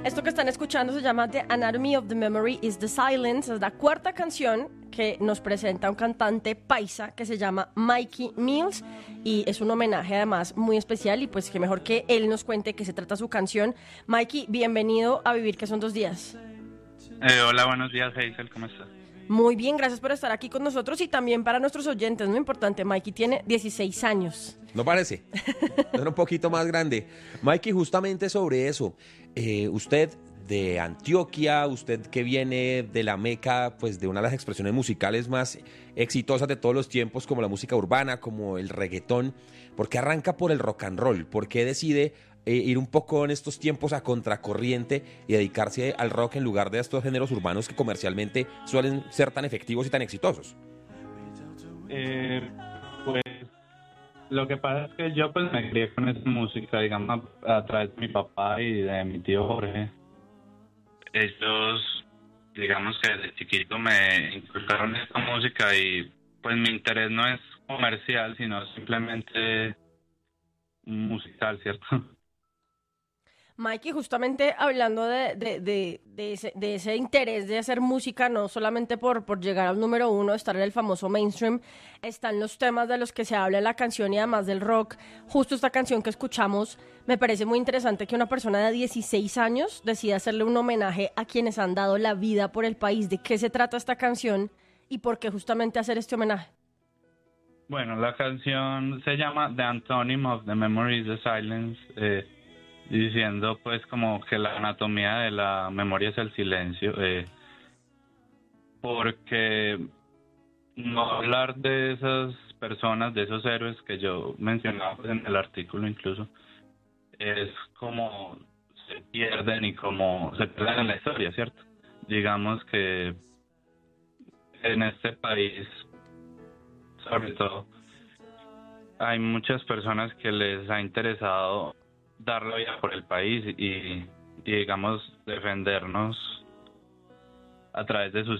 Esto que están escuchando se llama The Anatomy of the Memory is the Silence. Es la cuarta canción que nos presenta un cantante paisa que se llama Mikey Mills y es un homenaje además muy especial y pues que mejor que él nos cuente qué se trata su canción. Mikey, bienvenido a Vivir que son 2 días. Hola, buenos días, Hazel, ¿cómo estás? Muy bien, gracias por estar aquí con nosotros y también para nuestros oyentes, muy importante, Mikey tiene 16 años. ¿No parece? Era un poquito más grande. Mikey, justamente sobre eso, usted de Antioquia, usted que viene de la meca, pues de una de las expresiones musicales más exitosas de todos los tiempos, como la música urbana, como el reggaetón, ¿por qué arranca por el rock and roll? ¿Por qué decide ir un poco en estos tiempos a contracorriente y dedicarse al rock en lugar de estos géneros urbanos que comercialmente suelen ser tan efectivos y tan exitosos? Pues lo que pasa es que yo pues me crié con esa música, digamos, a través de mi papá y de mi tío Jorge. Ellos, digamos que desde chiquito me inculcaron esta música y pues mi interés no es comercial, sino simplemente musical, ¿cierto? Mikey, justamente hablando de ese interés de hacer música, no solamente por llegar al número uno, estar en el famoso mainstream, están los temas de los que se habla en la canción y además del rock. Justo esta canción que escuchamos, me parece muy interesante que una persona de 16 años decida hacerle un homenaje a quienes han dado la vida por el país. ¿De qué se trata esta canción y por qué justamente hacer este homenaje? Bueno, la canción se llama The Antonym of the Memory is the Silence, diciendo pues como que la anatomía de la memoria es el silencio, porque no hablar de esas personas, de esos héroes que yo mencionaba pues, en el artículo incluso, es como se pierden y como se pierden en la historia, ¿cierto? Digamos que en este país, sobre todo, hay muchas personas que les ha interesado dar la vida por el país y digamos defendernos a través de sus